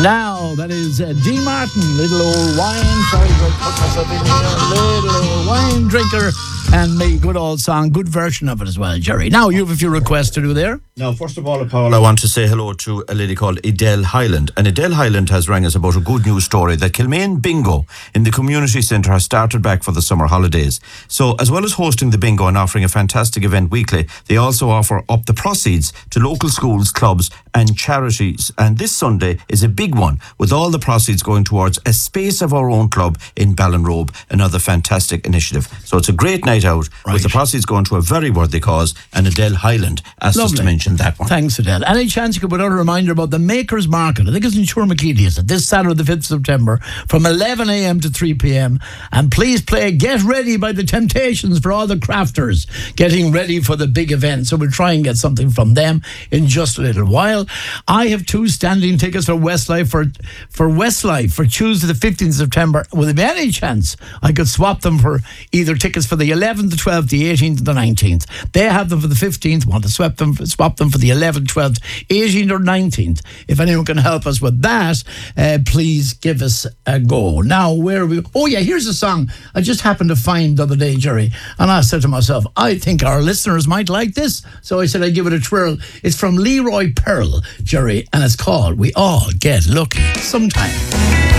Now, that is D. Martin, Little Old Wine. Sorry, I put myself in here. Little Old Wine Drinker. And the good old song, good version of it as well, Jerry. Now, you have a few requests to do there. Now, first of all, Paul, I want to say hello to a lady called Adele Highland. And Adele Highland has rang us about a good news story that Kilmaine Bingo in the community centre has started back for the summer holidays. So, as well as hosting the bingo and offering a fantastic event weekly, they also offer up the proceeds to local schools, clubs and charities. And this Sunday is a big one, with all the proceeds going towards a Space of Our Own club in Ballinrobe, another fantastic initiative. So it's a great night out, with the proceeds going to a very worthy cause, and Adele Highland asked us to mention that one. Thanks, Adele. Any chance you could put out a reminder about the Makers Market? I think it's in Shurmakidi, is it? This Saturday, the 5th of September, from 11 a.m. to 3 p.m. And please play Get Ready by the Temptations for all the crafters getting ready for the big event. So we'll try and get something from them in just a little while. I have 2 standing tickets for Westlife for Tuesday, the 15th of September. Will there be any chance I could swap them for either tickets for the 11th, the 12th, the 18th, and the 19th? They have them for the 15th. Want to swap them for the 11th, 12th, 18th, or 19th? If anyone can help us with that, please give us a go. Now, where are we? Oh, yeah, here's a song I just happened to find the other day, Jerry. And I said to myself, I think our listeners might like this. So I said I'd give it a twirl. It's from Leroy Pearl, Jerry, and it's called We All Get Lucky Sometime.